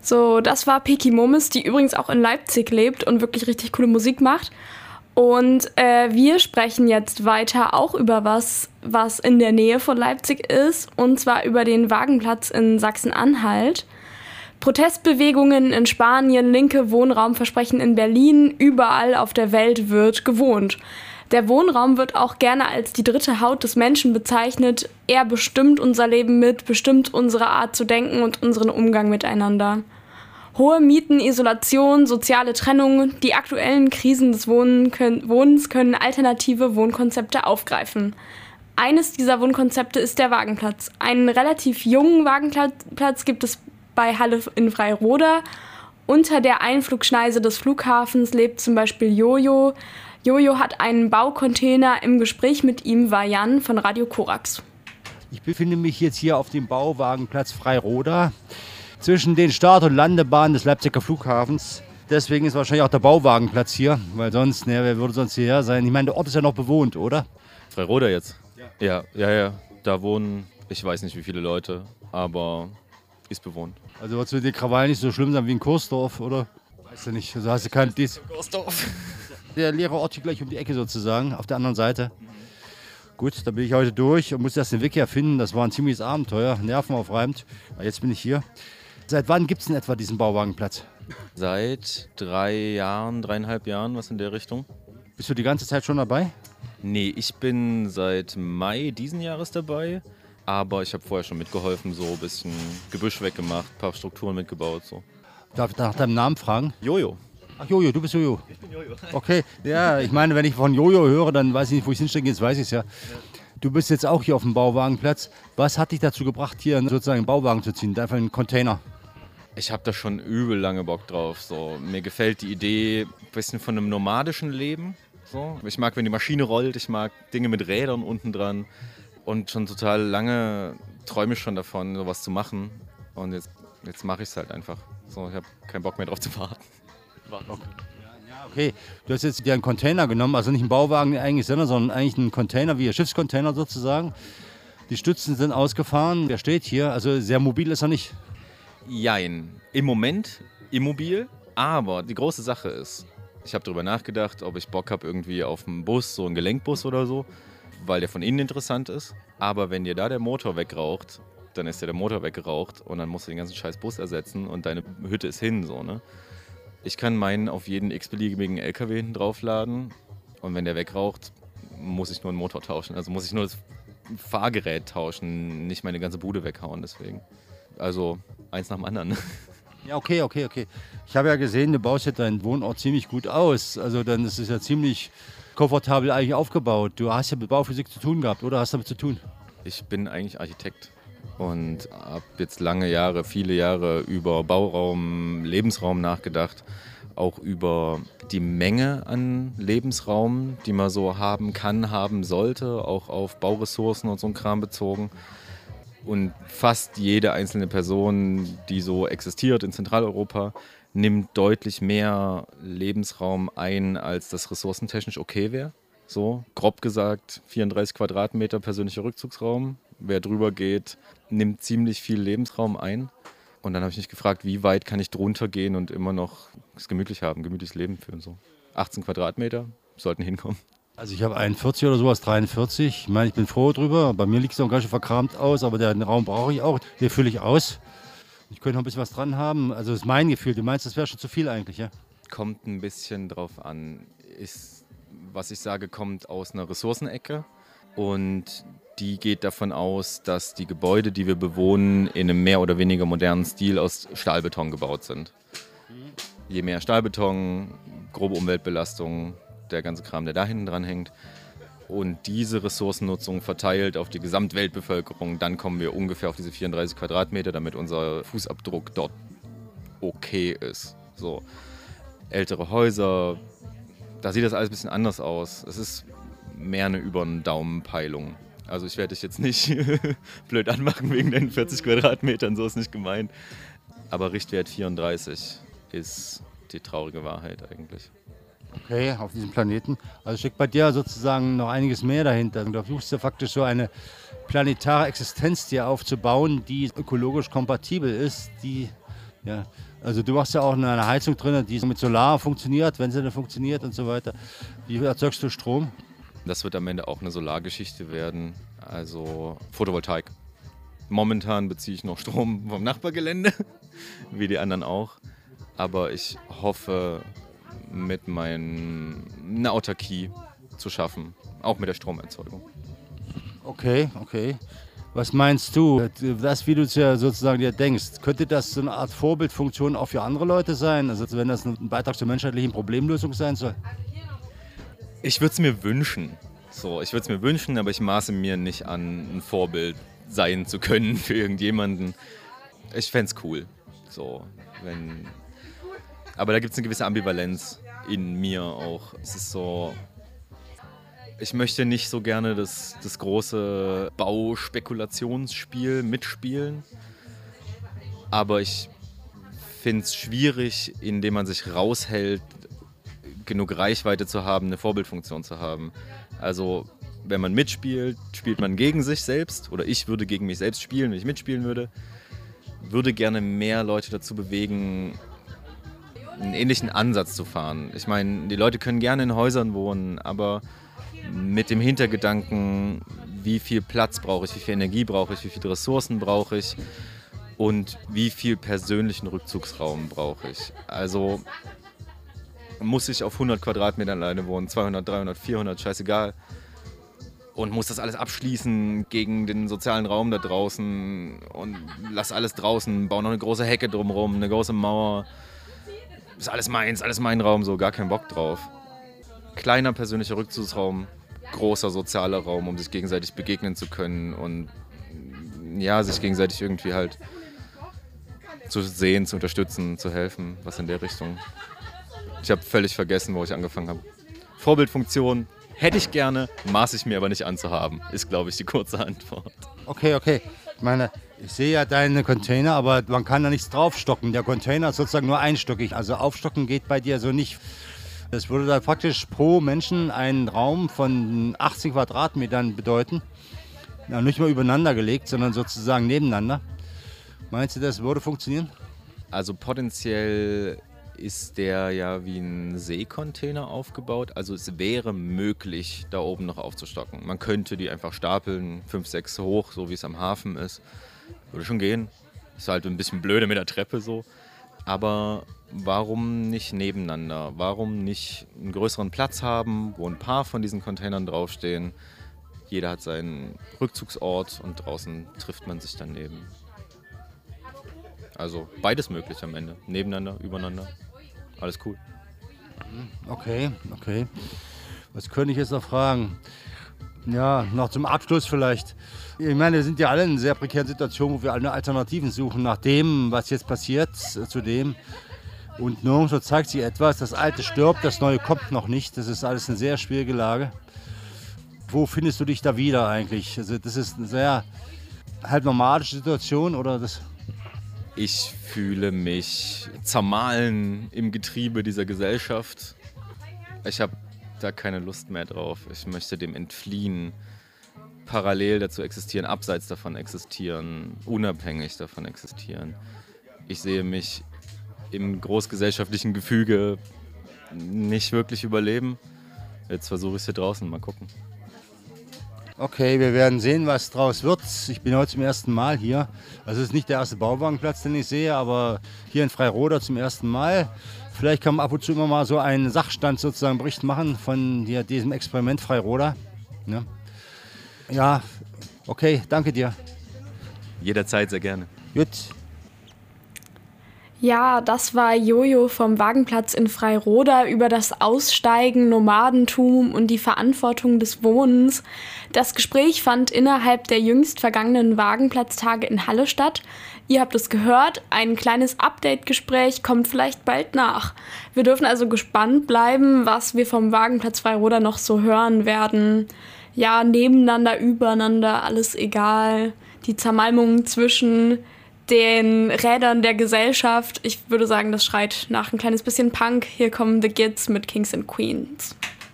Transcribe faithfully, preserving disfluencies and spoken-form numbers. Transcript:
So, das war Peki Momis, die übrigens auch in Leipzig lebt und wirklich richtig coole Musik macht. Und äh, wir sprechen jetzt weiter auch über was, was in der Nähe von Leipzig ist, und zwar über den Wagenplatz in Sachsen-Anhalt. Protestbewegungen in Spanien, linke Wohnraumversprechen in Berlin, überall auf der Welt wird gewohnt. Der Wohnraum wird auch gerne als die dritte Haut des Menschen bezeichnet. Er bestimmt unser Leben mit, bestimmt unsere Art zu denken und unseren Umgang miteinander. Hohe Mieten, Isolation, soziale Trennung, die aktuellen Krisen des Wohnen können, Wohnens können alternative Wohnkonzepte aufgreifen. Eines dieser Wohnkonzepte ist der Wagenplatz. Einen relativ jungen Wagenplatz gibt es bei Halle in Freiroda. Unter der Einflugschneise des Flughafens lebt zum Beispiel Jojo. Jojo hat einen Baucontainer. Im Gespräch mit ihm war Jan von Radio Korax. Ich befinde mich jetzt hier auf dem Bauwagenplatz Freiroda zwischen den Start- und Landebahnen des Leipziger Flughafens. Deswegen ist wahrscheinlich auch der Bauwagenplatz hier, weil sonst, ne, wer würde sonst hierher sein? Ich meine, der Ort ist ja noch bewohnt, oder? Freiroda jetzt? Ja. Ja, ja, ja. Da wohnen, ich weiß nicht wie viele Leute, aber ist bewohnt. Also wird es mit den Krawallen nicht so schlimm sein wie in Kursdorf, oder? Weißt du nicht, also hast du keinen dies. Kursdorf. Der leere Ort hier gleich um die Ecke sozusagen, auf der anderen Seite. Mhm. Gut, da bin ich heute durch und musste erst den Weg herfinden. Das war ein ziemliches Abenteuer, nervenaufreibend. Aber jetzt bin ich hier. Seit wann gibt es denn etwa diesen Bauwagenplatz? Seit drei Jahren, dreieinhalb Jahren, was in der Richtung. Bist du die ganze Zeit schon dabei? Nee, ich bin seit Mai diesen Jahres dabei. Aber ich habe vorher schon mitgeholfen, so ein bisschen Gebüsch weggemacht, ein paar Strukturen mitgebaut. So. Darf ich nach deinem Namen fragen? Jojo. Ach Jojo, du bist Jojo. Ich bin Jojo. Okay, ja, ich meine, wenn ich von Jojo höre, dann weiß ich nicht, wo ich hinstecke, jetzt weiß ich es ja. Du bist jetzt auch hier auf dem Bauwagenplatz. Was hat dich dazu gebracht, hier sozusagen einen Bauwagen zu ziehen, einfach einen Container? Ich habe da schon übel lange Bock drauf. So. Mir gefällt die Idee ein bisschen von einem nomadischen Leben. So. Ich mag, wenn die Maschine rollt, ich mag Dinge mit Rädern unten dran. Und schon total lange träume ich schon davon, sowas zu machen. Und jetzt, jetzt mache ich es halt einfach. So, ich habe keinen Bock mehr drauf zu warten. Okay. Ja, okay. Du hast jetzt dir einen Container genommen, also nicht einen Bauwagen eigentlich, sondern eigentlich einen Container, wie ein Schiffscontainer sozusagen. Die Stützen sind ausgefahren, der steht hier, also sehr mobil ist er nicht. Jein. Im Moment immobil, aber die große Sache ist, ich habe darüber nachgedacht, ob ich Bock habe irgendwie auf einen Bus, so einen Gelenkbus oder so, weil der von innen interessant ist. Aber wenn dir da der Motor wegraucht, dann ist dir der Motor weggeraucht und dann musst du den ganzen scheiß Bus ersetzen und deine Hütte ist hin, so, ne? Ich kann meinen auf jeden x-beliebigen L K W hinten draufladen und wenn der wegraucht, muss ich nur einen Motor tauschen. Also muss ich nur das Fahrgerät tauschen, nicht meine ganze Bude weghauen, deswegen. Also eins nach dem anderen. Ja, okay, okay, okay. Ich habe ja gesehen, du baust ja deinen Wohnort ziemlich gut aus. Also dann ist es ja ziemlich komfortabel eigentlich aufgebaut. Du hast ja mit Bauphysik zu tun gehabt, oder hast damit zu tun? Ich bin eigentlich Architekt und habe jetzt lange Jahre, viele Jahre über Bauraum, Lebensraum nachgedacht. Auch über die Menge an Lebensraum, die man so haben kann, haben sollte, auch auf Bauressourcen und so ein Kram bezogen. Und fast jede einzelne Person, die so existiert in Zentraleuropa, nimmt deutlich mehr Lebensraum ein, als das ressourcentechnisch okay wäre. So, grob gesagt, vierunddreißig Quadratmeter persönlicher Rückzugsraum. Wer drüber geht, nimmt ziemlich viel Lebensraum ein. Und dann habe ich mich gefragt, wie weit kann ich drunter gehen und immer noch es gemütlich haben, gemütliches Leben führen. So. achtzehn Quadratmeter sollten hinkommen. Also ich habe einundvierzig oder sowas, dreiundvierzig. Ich meine, ich bin froh drüber. Bei mir liegt es auch ganz schön verkramt aus, aber den Raum brauche ich auch. Den fülle ich aus. Ich könnte noch ein bisschen was dran haben. Also das ist mein Gefühl. Du meinst, das wäre schon zu viel eigentlich, ja? Kommt ein bisschen drauf an. Ist, was ich sage, kommt aus einer Ressourcenecke. Und die geht davon aus, dass die Gebäude, die wir bewohnen, in einem mehr oder weniger modernen Stil aus Stahlbeton gebaut sind. Je mehr Stahlbeton, grobe Umweltbelastung, der ganze Kram, der da hinten dran hängt. Und diese Ressourcennutzung verteilt auf die Gesamtweltbevölkerung, dann kommen wir ungefähr auf diese vierunddreißig Quadratmeter, damit unser Fußabdruck dort okay ist. So. Ältere Häuser, da sieht das alles ein bisschen anders aus. Es ist mehr eine über den Daumen-Peilung. Also ich werde dich jetzt nicht blöd anmachen wegen deinen vierzig Quadratmetern, so ist nicht gemeint. Aber Richtwert vierunddreißig ist die traurige Wahrheit eigentlich. Okay, auf diesem Planeten. Also steckt bei dir sozusagen noch einiges mehr dahinter. Du versuchst ja faktisch so eine planetare Existenz dir aufzubauen, die ökologisch kompatibel ist, die Ja. Also du hast ja auch eine Heizung drin, die mit Solar funktioniert, wenn sie dann funktioniert und so weiter. Wie erzeugst du Strom? Das wird am Ende auch eine Solargeschichte werden, also Photovoltaik. Momentan beziehe ich noch Strom vom Nachbargelände, wie die anderen auch. Aber ich hoffe, mit meinem eine Autarkie zu schaffen, auch mit der Stromerzeugung. Okay, okay. Was meinst du, das, wie du es ja sozusagen dir denkst, könnte das so eine Art Vorbildfunktion auch für andere Leute sein? Also wenn das ein Beitrag zur menschheitlichen Problemlösung sein soll? Ich würde es mir wünschen. So, ich würde es mir wünschen, aber ich maße mir nicht an, ein Vorbild sein zu können für irgendjemanden. Ich fände es cool. So, wenn aber da gibt es eine gewisse Ambivalenz in mir auch. Es ist so, ich möchte nicht so gerne das, das große Bauspekulationsspiel mitspielen, aber ich finde es schwierig, indem man sich raushält, genug Reichweite zu haben, eine Vorbildfunktion zu haben. Also wenn man mitspielt, spielt man gegen sich selbst oder ich würde gegen mich selbst spielen, wenn ich mitspielen würde. Würde gerne mehr Leute dazu bewegen, einen ähnlichen Ansatz zu fahren. Ich meine, die Leute können gerne in Häusern wohnen, aber mit dem Hintergedanken, wie viel Platz brauche ich, wie viel Energie brauche ich, wie viele Ressourcen brauche ich und wie viel persönlichen Rückzugsraum brauche ich. Also muss ich auf hundert Quadratmetern alleine wohnen, zweihundert, dreihundert, vierhundert, scheißegal. Und muss das alles abschließen gegen den sozialen Raum da draußen und lass alles draußen, baue noch eine große Hecke drumherum, eine große Mauer. Ist alles meins, alles mein Raum, so gar keinen Bock drauf. Kleiner persönlicher Rückzugsraum, großer sozialer Raum, um sich gegenseitig begegnen zu können und ja, sich gegenseitig irgendwie halt zu sehen, zu unterstützen, zu helfen, was in der Richtung. Ich habe völlig vergessen, wo ich angefangen habe. Vorbildfunktion hätte ich gerne, maße ich mir aber nicht anzuhaben, ist, glaube ich, die kurze Antwort. Okay, okay. Ich meine, ich sehe ja deine Container, aber man kann da nichts draufstocken. Der Container ist sozusagen nur einstöckig. Also aufstocken geht bei dir so nicht. Das würde da praktisch pro Menschen einen Raum von achtzig Quadratmetern bedeuten. Ja, nicht mal übereinander gelegt, sondern sozusagen nebeneinander. Meinst du, das würde funktionieren? Also potenziell ist der ja wie ein Seekontainer aufgebaut. Also es wäre möglich, da oben noch aufzustocken. Man könnte die einfach stapeln, fünf, sechs hoch, so wie es am Hafen ist. Würde schon gehen. Ist halt ein bisschen blöde mit der Treppe so. Aber warum nicht nebeneinander? Warum nicht einen größeren Platz haben, wo ein paar von diesen Containern draufstehen? Jeder hat seinen Rückzugsort und draußen trifft man sich daneben. Also beides möglich am Ende. Nebeneinander, übereinander. Alles cool. Okay, okay. Was könnte ich jetzt noch fragen? Ja, noch zum Abschluss vielleicht. Ich meine, wir sind ja alle in einer sehr prekären Situation, wo wir alle Alternativen suchen nach dem, was jetzt passiert, zu dem. Und nirgendwo zeigt sich etwas. Das Alte stirbt, das Neue kommt noch nicht. Das ist alles eine sehr schwierige Lage. Wo findest du dich da wieder eigentlich? Also das ist eine sehr halb nomadische Situation oder das? Ich fühle mich zermahlen im Getriebe dieser Gesellschaft. Ich habe da keine Lust mehr drauf. Ich möchte dem entfliehen, parallel dazu existieren, abseits davon existieren, unabhängig davon existieren. Ich sehe mich im großgesellschaftlichen Gefüge nicht wirklich überleben. Jetzt versuche ich es hier draußen, mal gucken. Okay, wir werden sehen, was draus wird. Ich bin heute zum ersten Mal hier. Also es ist nicht der erste Bauwagenplatz, den ich sehe, aber hier in Freiroda zum ersten Mal. Vielleicht kann man ab und zu immer mal so einen Sachstand sozusagen Bericht machen von hier, diesem Experiment Freiroda. Ja. Ja, okay, danke dir. Jederzeit, sehr gerne. Gut. Ja, das war Jojo vom Wagenplatz in Freiroda über das Aussteigen, Nomadentum und die Verantwortung des Wohnens. Das Gespräch fand innerhalb der jüngst vergangenen Wagenplatztage in Halle statt. Ihr habt es gehört, ein kleines Update-Gespräch kommt vielleicht bald nach. Wir dürfen also gespannt bleiben, was wir vom Wagenplatz Freiroda noch so hören werden. Ja, nebeneinander, übereinander, alles egal. Die Zermalmung zwischen den Rädern der Gesellschaft. Ich würde sagen, das schreit nach ein kleines bisschen Punk. Hier kommen The Gids mit Kings and Queens.